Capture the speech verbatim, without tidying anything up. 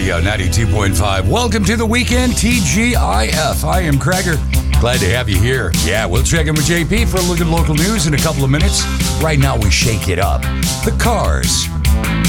Radio ninety-two point five. Welcome to the weekend, T G I F. I am Krager. Glad to have you here. Yeah, we'll check in with J P for a look at local news in a couple of minutes. Right now, we shake it up. The Cars.